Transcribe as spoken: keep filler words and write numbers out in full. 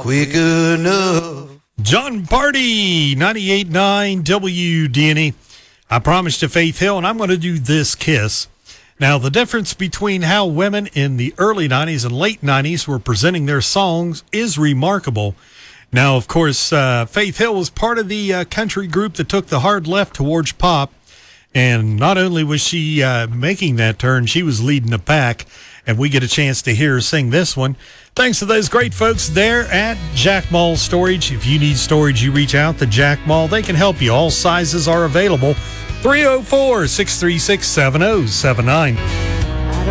quick enough. John Party, ninety-eight point nine W D N E. I promised to Faith Hill, and I'm going to do This Kiss. Now, the difference between how women in the early nineties and late nineties were presenting their songs is remarkable. Now, of course, uh, Faith Hill was part of the uh, country group that took the hard left towards pop. And not only was she uh, making that turn, she was leading the pack. And we get a chance to hear her sing this one. Thanks to those great folks there at Jack Mall Storage. If you need storage, you reach out to Jack Mall. They can help you. All sizes are available. three oh four, six three six, seven oh seven nine.